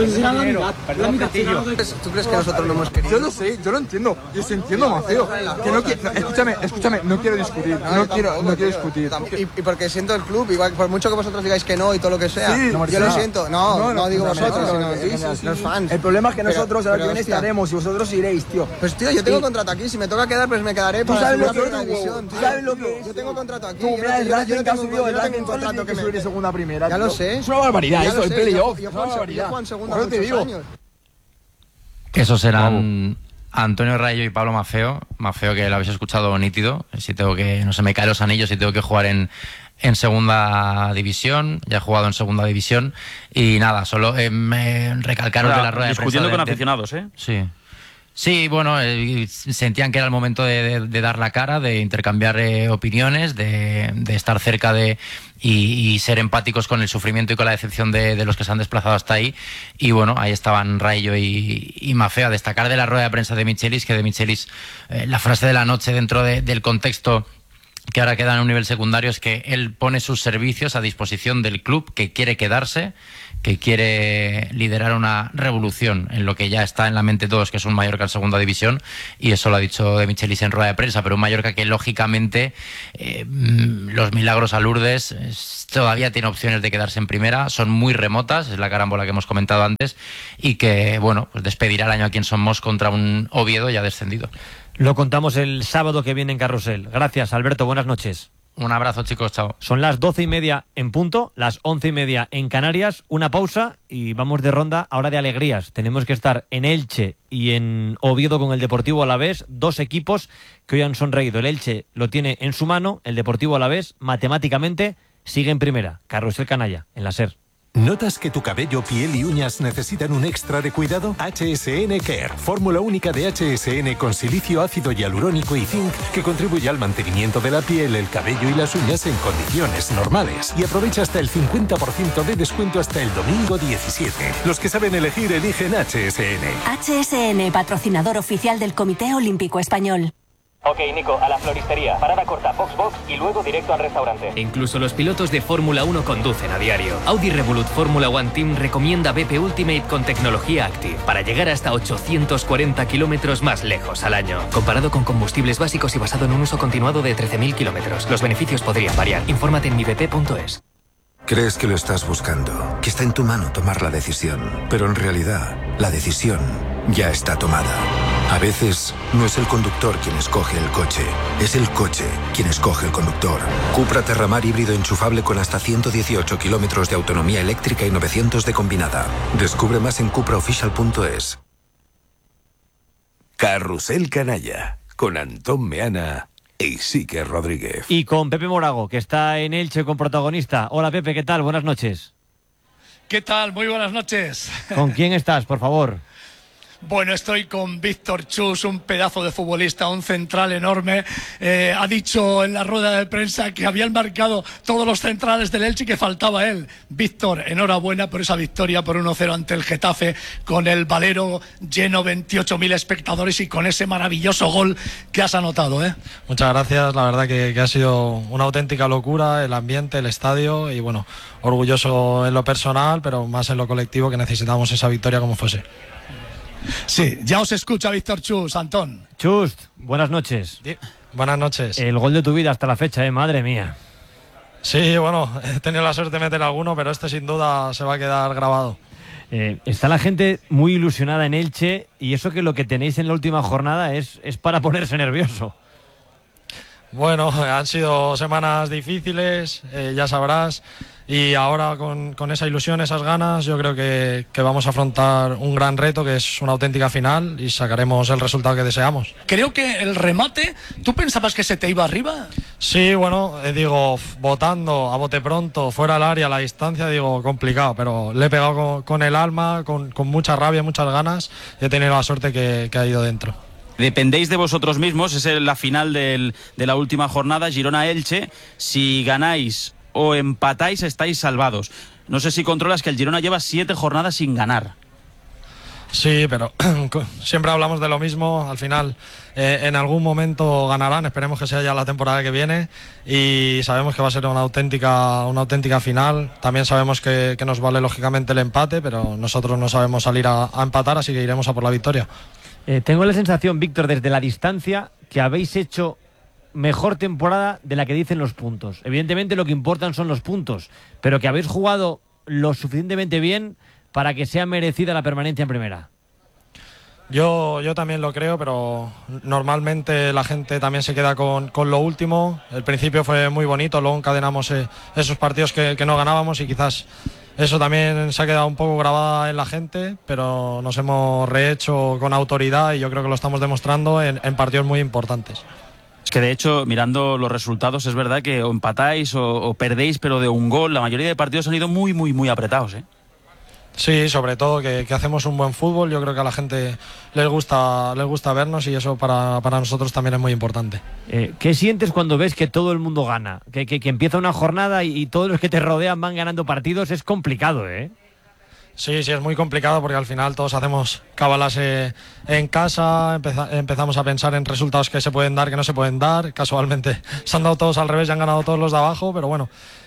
R: ¿Tú crees que nosotros no hemos querido?
J: Yo lo sé, yo lo entiendo, yo sí entiendo, Maceo. Que no quiero, escúchame, no quiero discutir, no quiero discutir.
R: Y porque siento el club, igual, por mucho que vosotros digáis que no y todo lo que sea,
J: sí,
R: yo lo siento. No digo vosotros, sino los fans.
Q: El problema es que nosotros ahora que viene estaremos y vosotros iréis, tío.
R: Pues tío, yo tengo contrato aquí, si me toca quedar, pues me quedaré.
Q: ¿Tú sabes lo que es?
R: División,
Q: ¿Tú sabes lo que es?
R: Yo tengo contrato aquí.
Q: Tú, mira, el Racing que ha subido, el Racing contrato que subir de segunda a primera.
R: Ya lo sé.
Q: Es una barbaridad eso, el playoff.
R: Yo juego en segunda hace muchos años.
B: Esos serán Antonio Raillo y Pablo Mafeo. Mafeo, que lo habéis escuchado nítido. Si tengo que, no se me caen los anillos y tengo que jugar en segunda división, ya he jugado en segunda división y nada, solo recalcaros de la rueda de prensa.
A: Discutiendo con aficionados, ¿eh?
B: Sí, bueno, sentían que era el momento de dar la cara, de intercambiar opiniones, de estar cerca y ser empáticos con el sufrimiento y con la decepción de los que se han desplazado hasta ahí. Y bueno, ahí estaban Raillo y Mafeo. A destacar de la rueda de prensa de Michelis, que de Michelis la frase de la noche dentro del contexto que ahora queda en un nivel secundario es que él pone sus servicios a disposición del club que quiere quedarse,
S: que quiere liderar una revolución en lo que ya está en la mente de todos, que es un Mallorca en segunda división, y eso lo ha dicho De Michelis en rueda de prensa, pero un Mallorca que lógicamente los milagros a Lourdes todavía tiene opciones de quedarse en primera, son muy remotas, es la carambola que hemos comentado antes, y que bueno, pues despedirá el año aquí en Somos contra un Oviedo ya descendido.
C: Lo contamos el sábado que viene en Carrusel. Gracias, Alberto, buenas noches.
S: Un abrazo, chicos, chao.
C: Son las 12:30 en punto, las 11:30 en Canarias, una pausa y vamos de ronda ahora de alegrías. Tenemos que estar en Elche y en Oviedo con el Deportivo Alavés, dos equipos que hoy han sonreído. El Elche lo tiene en su mano, el Deportivo Alavés matemáticamente sigue en primera. Carrusel Canalla, en la SER.
T: ¿Notas que tu cabello, piel y uñas necesitan un extra de cuidado? HSN Care, fórmula única de HSN con silicio, ácido hialurónico y zinc que contribuye al mantenimiento de la piel, el cabello y las uñas en condiciones normales. Y aprovecha hasta el 50% de descuento hasta el domingo 17. Los que saben elegir, eligen HSN.
U: HSN, patrocinador oficial del Comité Olímpico Español.
V: Ok, Nico, a la floristería. Parada corta, box y luego directo al restaurante.
W: Incluso los pilotos de Fórmula 1 conducen a diario. Audi Revolut Fórmula One Team recomienda BP Ultimate con tecnología Active para llegar hasta 840 kilómetros más lejos al año. Comparado con combustibles básicos y basado en un uso continuado de 13.000 kilómetros. Los beneficios podrían variar. Infórmate en mibp.es.
X: Crees que lo estás buscando, que está en tu mano tomar la decisión, pero en realidad la decisión ya está tomada. A veces no es el conductor quien escoge el coche, es el coche quien escoge el conductor. Cupra Terramar híbrido enchufable con hasta 118 kilómetros de autonomía eléctrica y 900 de combinada. Descubre más en cupraofficial.es.
T: Carrusel Canalla, con Antón Meana y Sique Rodríguez.
C: Y con Pepe Morago, que está en Elche con protagonista. Hola Pepe, ¿qué tal? Buenas noches.
Y: ¿Qué tal? Muy buenas noches.
C: ¿Con quién estás, por favor?
Y: Bueno, estoy con Víctor Chus, un pedazo de futbolista, un central enorme. Ha dicho en la rueda de prensa que habían marcado todos los centrales del Elche y que faltaba él. Víctor, enhorabuena por esa victoria por 1-0 ante el Getafe, con el Valero lleno, 28.000 espectadores y con ese maravilloso gol que has anotado, ¿eh?
Z: Muchas gracias, la verdad que ha sido una auténtica locura el ambiente, el estadio y bueno, orgulloso en lo personal, pero más en lo colectivo, que necesitamos esa victoria como fuese.
Y: Sí, ya os escucha Víctor Chus, Antón.
C: Chus, buenas noches.
Z: Sí, buenas noches.
C: El gol de tu vida hasta la fecha, madre mía.
Z: Sí, bueno, he tenido la suerte de meter alguno, pero este sin duda se va a quedar grabado.
C: Está la gente muy ilusionada en Elche y eso que lo que tenéis en la última jornada es para ponerse nervioso.
Z: Bueno, han sido semanas difíciles, ya sabrás, y ahora con esa ilusión, esas ganas, yo creo que vamos a afrontar un gran reto, que es una auténtica final, y sacaremos el resultado que deseamos.
Y: Creo que el remate, ¿tú pensabas que se te iba arriba?
Z: Sí, bueno, digo, botando a bote pronto, fuera del área, a la distancia, digo, complicado, pero le he pegado con el alma, con mucha rabia, muchas ganas, y he tenido la suerte que ha ido dentro.
A: Dependéis de vosotros mismos, es la final de la última jornada, Girona-Elche. Si ganáis o empatáis, estáis salvados. No sé si controlas que el Girona lleva 7 jornadas sin ganar.
Z: Sí, pero siempre hablamos de lo mismo. Al final, en algún momento ganarán. Esperemos que sea ya la temporada que viene. Y sabemos que va a ser una auténtica final. También sabemos que nos vale lógicamente el empate, pero nosotros no sabemos salir a empatar, así que iremos a por la victoria.
C: Tengo la sensación, Víctor, desde la distancia, que habéis hecho mejor temporada de la que dicen los puntos. Evidentemente lo que importan son los puntos, pero que habéis jugado lo suficientemente bien para que sea merecida la permanencia en primera.
Z: Yo también lo creo, pero normalmente la gente también se queda con lo último. El principio fue muy bonito, luego encadenamos esos partidos que no ganábamos y quizás eso también se ha quedado un poco grabada en la gente, pero nos hemos rehecho con autoridad y yo creo que lo estamos demostrando en partidos muy importantes.
A: Es que de hecho, mirando los resultados, es verdad que o empatáis o perdéis, pero de un gol. La mayoría de partidos han ido muy, muy, muy apretados, ¿eh?
Z: Sí, sobre todo que hacemos un buen fútbol. Yo creo que a la gente les gusta vernos y eso para nosotros también es muy importante.
C: ¿Qué sientes cuando ves que todo el mundo gana? Que empieza una jornada y todos los que te rodean van ganando partidos. Es complicado, ¿eh?
Z: Sí, es muy complicado porque al final todos hacemos cábalas en casa, empezamos a pensar en resultados que se pueden dar, que no se pueden dar. Casualmente se han dado todos al revés y han ganado todos los de abajo, pero bueno,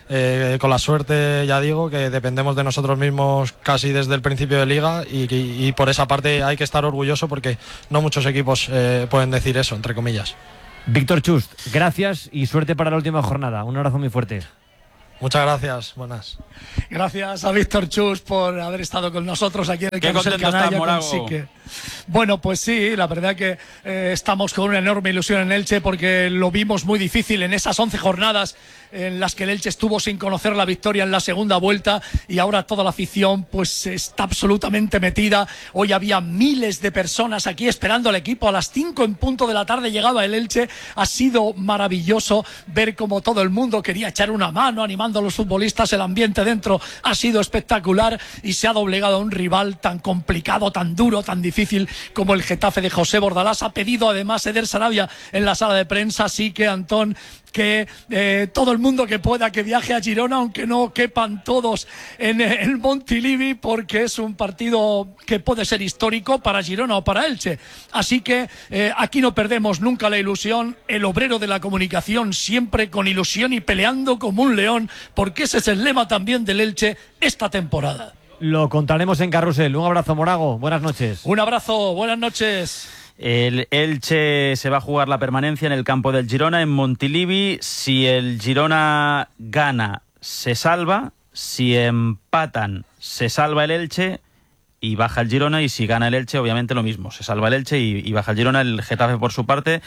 Z: con la suerte, ya digo, que dependemos de nosotros mismos casi desde el principio de liga y por esa parte hay que estar orgulloso porque no muchos equipos pueden decir eso, entre comillas.
C: Víctor Chust, gracias y suerte para la última jornada. Un abrazo muy fuerte.
Z: Muchas gracias, buenas.
Y: Gracias a Víctor Chus por haber estado con nosotros aquí en el Carrusel Canalla. Bueno, pues sí, la verdad que estamos con una enorme ilusión en Elche porque lo vimos muy difícil en esas 11 jornadas en las que el Elche estuvo sin conocer la victoria en la segunda vuelta y ahora toda la afición pues está absolutamente metida. Hoy había miles de personas aquí esperando al equipo. A las 5 en punto de la tarde llegaba el Elche. Ha sido maravilloso ver cómo todo el mundo quería echar una mano animando a los futbolistas. El ambiente dentro ha sido espectacular y se ha doblegado a un rival tan complicado, tan duro, tan difícil como el Getafe de José Bordalás. Ha pedido además Eder Sarabia en la sala de prensa, así que Antón, que todo el mundo que pueda que viaje a Girona, aunque no quepan todos en el Montilivi, porque es un partido que puede ser histórico para Girona o para Elche. Así que aquí no perdemos nunca la ilusión. El obrero de la comunicación siempre con ilusión y peleando como un león, porque ese es el lema también del Elche esta temporada.
C: Lo contaremos en Carrusel. Un abrazo, Morago. Buenas noches.
Y: Un abrazo, buenas noches.
A: El Elche se va a jugar la permanencia en el campo del Girona, en Montilivi. Si el Girona gana, se salva. Si empatan, se salva el Elche y baja el Girona. Y si gana el Elche, obviamente lo mismo. Se salva el Elche y baja el Girona. El Getafe, por su parte,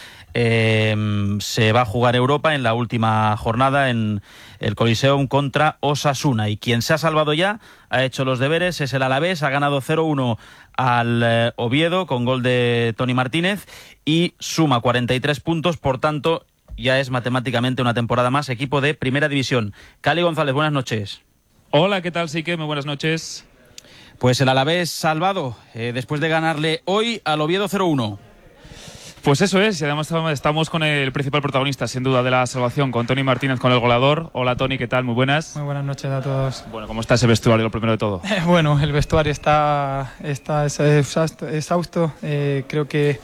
A: se va a jugar Europa en la última jornada en el Coliseum contra Osasuna. Y quien se ha salvado ya, ha hecho los deberes, es el Alavés. Ha ganado 0-1 al Oviedo con gol de Toni Martínez y suma 43 puntos, por tanto ya es matemáticamente una temporada más equipo de primera división. Cali González, buenas noches.
D: Hola, ¿qué tal, Sique? Muy buenas noches.
A: Pues el Alavés salvado después de ganarle hoy al Oviedo 0-1.
D: Pues eso es, y además estamos con el principal protagonista, sin duda, de la salvación, con Toni Martínez, con el goleador. Hola, Toni, ¿qué tal? Muy buenas.
E: Muy buenas noches a todos.
D: Bueno, ¿cómo está ese vestuario, lo primero de todo?
E: Bueno, el vestuario está exhausto. Creo que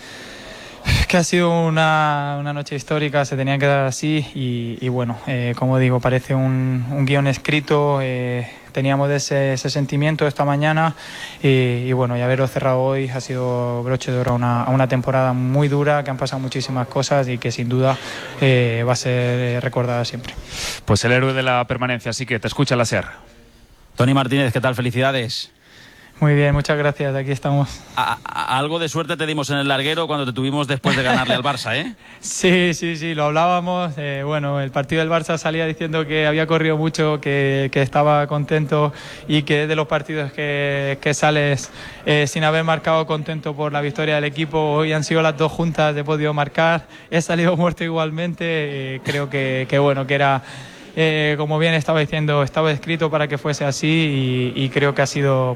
E: ha sido una noche histórica, se tenía que dar así y bueno, como digo, parece un guión escrito. Teníamos ese sentimiento esta mañana y bueno, y haberlo cerrado hoy ha sido broche de oro a una temporada muy dura, que han pasado muchísimas cosas y que sin duda va a ser recordada siempre.
D: Pues el héroe de la permanencia, así que te escucha la SER.
A: Toni Martínez, ¿qué tal? Felicidades.
E: Muy bien, muchas gracias, aquí estamos.
A: Algo de suerte te dimos en el larguero cuando te tuvimos después de ganarle al Barça, ¿eh?
E: Sí, lo hablábamos. Bueno, el partido del Barça salía diciendo que había corrido mucho, que estaba contento y que es de los partidos que sales sin haber marcado, contento por la victoria del equipo. Hoy han sido las dos juntas, he podido marcar, he salido muerto igualmente. Creo que bueno, que era... como bien estaba diciendo, estaba escrito para que fuese así y creo que ha sido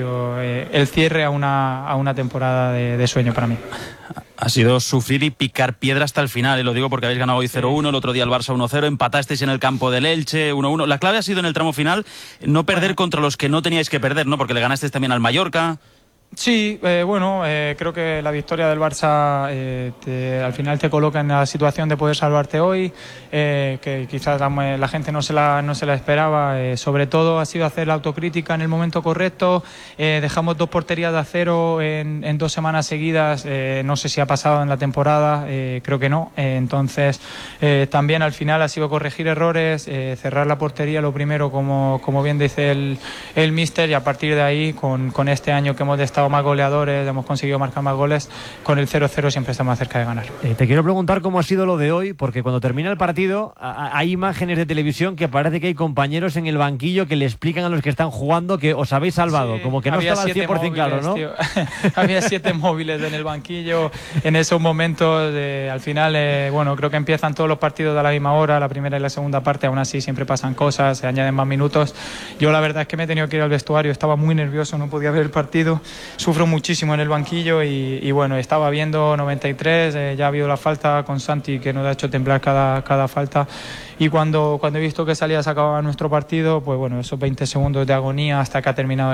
E: el cierre a una temporada de sueño para mí.
A: Ha sido sufrir y picar piedra hasta el final, y lo digo porque habéis ganado hoy 0-1, el otro día el Barça 1-0, empatasteis en el campo del Elche 1-1. La clave ha sido en el tramo final no perder contra los que no teníais que perder, ¿no? Porque le ganasteis también al Mallorca.
E: Sí, creo que la victoria del Barça al final te coloca en la situación de poder salvarte hoy, que quizás la gente no se la esperaba. Sobre todo ha sido hacer la autocrítica en el momento correcto. Dejamos 2 porterías de acero en 2 semanas seguidas. No sé si ha pasado en la temporada, creo que no. Entonces también al final ha sido corregir errores, cerrar la portería lo primero, como bien dice el míster, y a partir de ahí con este año que hemos estado más goleadores, hemos conseguido marcar más goles, con el 0-0 siempre estamos más cerca de ganar.
C: Te quiero preguntar cómo ha sido lo de hoy, porque cuando termina el partido hay imágenes de televisión que parece que hay compañeros en el banquillo que le explican a los que están jugando que os habéis salvado, sí, como que no estaba al 100% móviles, claro, ¿no?
E: Había 7 móviles en el banquillo en esos momentos. Al final, creo que empiezan todos los partidos a la misma hora, la primera y la segunda parte, aún así siempre pasan cosas, se añaden más minutos. Yo la verdad es que me he tenido que ir al vestuario, estaba muy nervioso, no podía ver el partido. Sufro muchísimo en el banquillo y bueno, estaba viendo 93, ya ha habido la falta con Santi que nos ha hecho temblar cada falta y cuando he visto que salía se acababa nuestro partido, pues bueno, esos 20 segundos de agonía hasta que ha terminado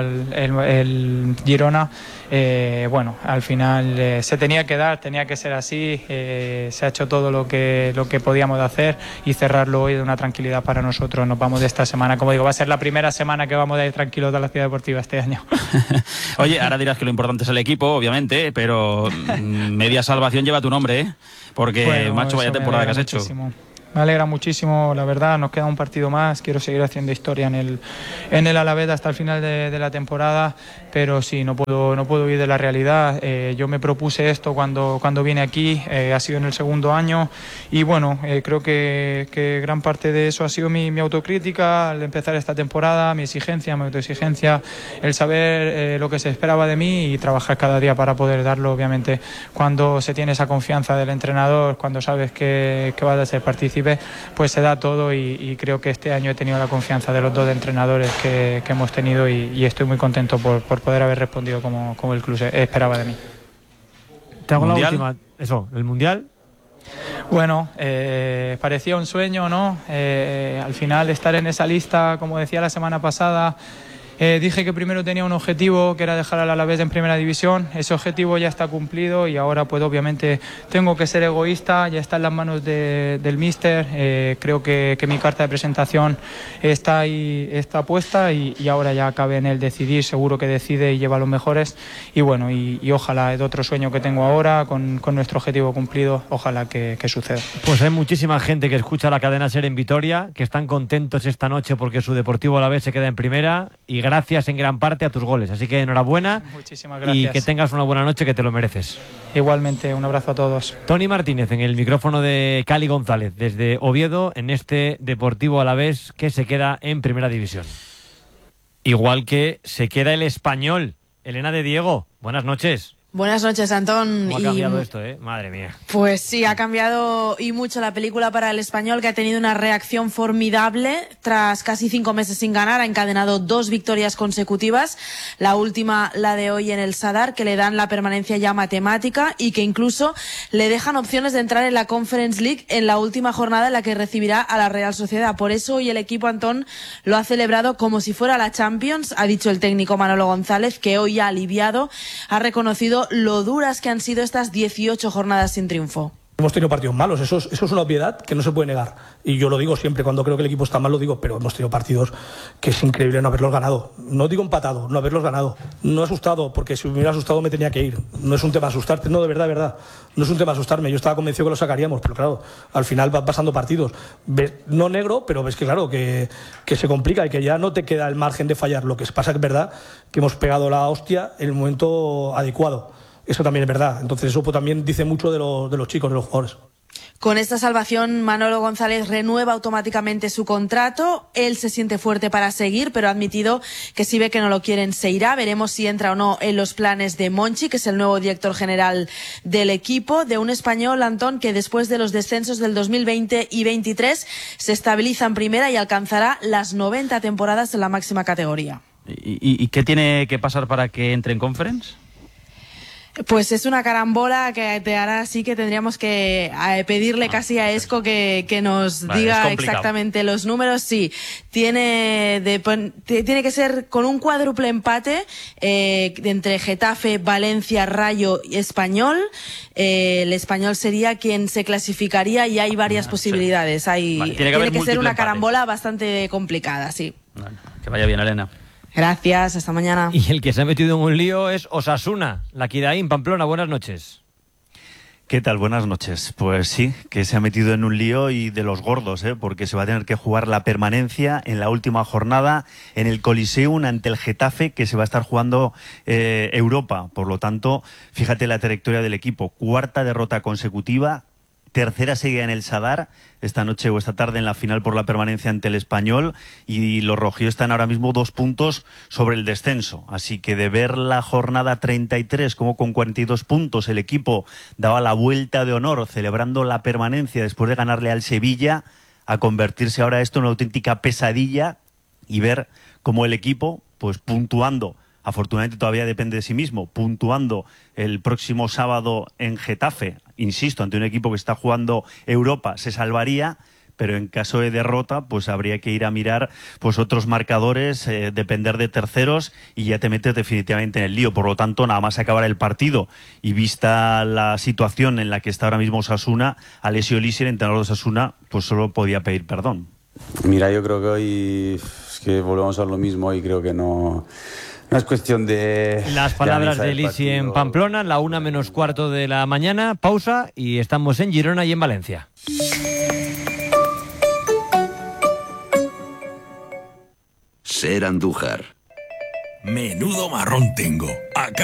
E: el Girona, bueno, al final se tenía que dar, tenía que ser así, se ha hecho todo lo que podíamos hacer y cerrarlo hoy de una tranquilidad para nosotros. Nos vamos de esta semana, como digo, va a ser la primera semana que vamos a ir tranquilos de la Ciudad Deportiva este año.
A: Oye, ahora dirás que lo importante es el equipo, obviamente, pero media salvación lleva tu nombre, ¿eh? Porque, bueno, macho, vaya temporada que has hecho.
E: Me alegra muchísimo, la verdad, nos queda un partido más, quiero seguir haciendo historia en el Alavés hasta el final de la temporada, pero sí, no puedo huir de la realidad. Yo me propuse esto cuando vine aquí, ha sido en el segundo año y bueno, creo que gran parte de eso ha sido mi autocrítica al empezar esta temporada, mi autoexigencia, el saber lo que se esperaba de mí y trabajar cada día para poder darlo. Obviamente, cuando se tiene esa confianza del entrenador, cuando sabes que vas a ser partícipe, pues se da todo y creo que este año he tenido la confianza de los dos entrenadores que hemos tenido y estoy muy contento por poder haber respondido como el club esperaba de mí.
C: Te hago la última. Eso, ¿el Mundial?
E: Bueno, parecía un sueño, ¿no? Al final estar en esa lista, como decía la semana pasada, dije que primero tenía un objetivo que era dejar al Alavés en primera división. Ese objetivo ya está cumplido y ahora pues obviamente tengo que ser egoísta, ya está en las manos del míster. Creo que mi carta de presentación está ahí, está puesta y ahora ya cabe en él decidir. Seguro que decide y lleva los mejores y bueno, y ojalá, es otro sueño que tengo ahora con nuestro objetivo cumplido, ojalá que suceda.
C: Pues hay muchísima gente que escucha la cadena SER en Vitoria, que están contentos esta noche porque su Deportivo Alavés se queda en primera y gracias en gran parte a tus goles. Así que enhorabuena.
E: Muchísimas gracias.
C: Y que tengas una buena noche, que te lo mereces.
E: Igualmente, un abrazo a todos.
C: Tony Martínez en el micrófono de Cali González desde Oviedo en este Deportivo Alavés que se queda en primera división. Igual que se queda el Español. Elena de Diego, buenas noches.
F: Buenas noches, Antón.
C: ¿Cómo ha cambiado esto, Madre mía.
F: Pues sí, ha cambiado y mucho la película para el Español, que ha tenido una reacción formidable. Tras casi 5 meses sin ganar, ha encadenado 2 victorias consecutivas. La última, la de hoy en el Sadar, que le dan la permanencia ya matemática y que incluso le dejan opciones de entrar en la Conference League en la última jornada en la que recibirá a la Real Sociedad. Por eso hoy el equipo, Antón, lo ha celebrado como si fuera la Champions. Ha dicho el técnico Manolo González que hoy ha aliviado, ha reconocido lo duras que han sido estas 18 jornadas sin triunfo.
G: Hemos tenido partidos malos, eso es una obviedad que no se puede negar. Y yo lo digo siempre, cuando creo que el equipo está mal lo digo, pero hemos tenido partidos que es increíble no haberlos ganado. No digo empatado, no haberlos ganado. No asustado, porque si me hubiera asustado me tenía que ir. No es un tema asustarte, no, de verdad. No es un tema asustarme, yo estaba convencido que lo sacaríamos, pero claro, al final van pasando partidos. Ves, no negro, pero ves que claro, que se complica y que ya no te queda el margen de fallar. Lo que pasa es verdad que hemos pegado la hostia en el momento adecuado. Eso también es verdad. Entonces eso pues también dice mucho de los chicos, de los jugadores.
F: Con esta salvación, Manolo González renueva automáticamente su contrato. Él se siente fuerte para seguir, pero ha admitido que si ve que no lo quieren, se irá. Veremos si entra o no en los planes de Monchi, que es el nuevo director general del equipo, de un Español, Antón, que después de los descensos del 2020 y 23 se estabiliza en primera y alcanzará las 90 temporadas en la máxima categoría.
A: ¿Y qué tiene que pasar para que entre en Conference?
F: Pues es una carambola que te hará así que tendríamos que pedirle casi a Esco que nos diga exactamente los números. Sí, tiene que ser con un cuádruple empate entre Getafe, Valencia, Rayo y Español. El Español sería quien se clasificaría y hay varias posibilidades. Tiene que ser una carambola bastante complicada, sí.
A: Bueno, que vaya bien, Elena.
F: Gracias, hasta mañana.
C: Y el que se ha metido en un lío es Osasuna, la Kidaín, Pamplona. Buenas noches.
L: ¿Qué tal? Buenas noches. Pues sí, que se ha metido en un lío y de los gordos, porque se va a tener que jugar la permanencia en la última jornada en el Coliseum ante el Getafe, que se va a estar jugando Europa. Por lo tanto, fíjate la trayectoria del equipo. 4ª derrota consecutiva, 3ª seguida en el Sadar, esta noche o esta tarde en la final por la permanencia ante el Español, y los rojillos están ahora mismo 2 puntos sobre el descenso. Así que de ver la jornada 33 como con 42 puntos el equipo daba la vuelta de honor celebrando la permanencia después de ganarle al Sevilla, a convertirse ahora esto en una auténtica pesadilla y ver cómo el equipo, pues puntuando, afortunadamente todavía depende de sí mismo, puntuando el próximo sábado en Getafe, insisto, ante un equipo que está jugando Europa, se salvaría,
H: pero en caso de derrota pues habría que ir a mirar pues otros marcadores, depender de terceros y ya te metes definitivamente en el lío. Por lo tanto, nada más acabar el partido y vista la situación en la que está ahora mismo Osasuna, Alessio Lisi, el entrenador de Osasuna, pues solo podía pedir perdón.
I: Mira, yo creo que hoy es que volvemos a lo mismo y creo que no es cuestión de...
C: Las palabras de Lisi en Pamplona, la 1:15 de la mañana, pausa y estamos en Girona y en Valencia.
K: Ser Andújar.
M: Menudo marrón tengo.